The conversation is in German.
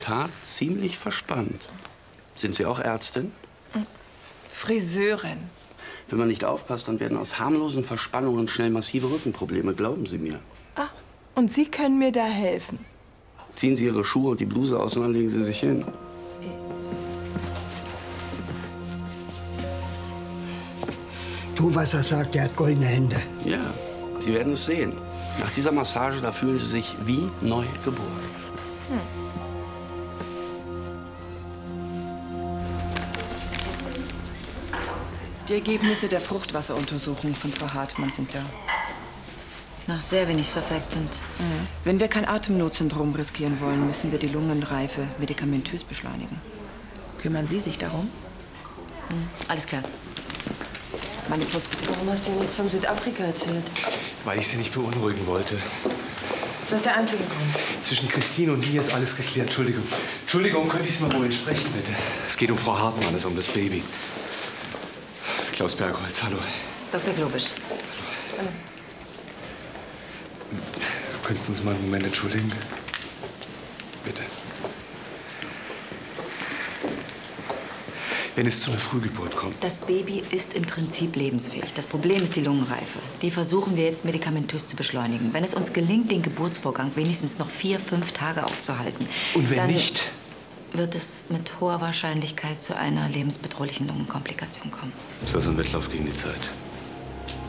Tat ziemlich verspannt. Sind Sie auch Ärztin? Friseurin. Wenn man nicht aufpasst, dann werden aus harmlosen Verspannungen schnell massive Rückenprobleme, glauben Sie mir. Ach, und Sie können mir da helfen. Ziehen Sie Ihre Schuhe und die Bluse aus und dann legen Sie sich hin. Tu, was er sagt, er hat goldene Hände. Ja, Sie werden es sehen. Nach dieser Massage, da fühlen Sie sich wie neu geboren. Die Ergebnisse der Fruchtwasseruntersuchung von Frau Hartmann sind da. Noch sehr wenig Surfactant. Wenn wir kein Atemnotsyndrom riskieren wollen, müssen wir die Lungenreife medikamentös beschleunigen. Kümmern Sie sich darum? Alles klar. Meine Post bitte. Warum hast du nichts von Südafrika erzählt? Weil ich sie nicht beunruhigen wollte. Das ist der einzige Grund. Zwischen Christine und mir ist alles geklärt. Entschuldigung. Entschuldigung, könnte ich es mal wohl sprechen, bitte? Es geht um Frau Hartmann, es ist um das Baby. Klaus Bergholz, hallo. Dr. Globisch. Hallo. Könntest du uns mal einen Moment entschuldigen? Bitte. Wenn es zu einer Frühgeburt kommt. Das Baby ist im Prinzip lebensfähig. Das Problem ist die Lungenreife. Die versuchen wir jetzt medikamentös zu beschleunigen. Wenn es uns gelingt, den Geburtsvorgang wenigstens noch 4, 5 Tage aufzuhalten. Und wenn dann nicht? Wird es mit hoher Wahrscheinlichkeit zu einer lebensbedrohlichen Lungenkomplikation kommen. Das ist ein Wettlauf gegen die Zeit.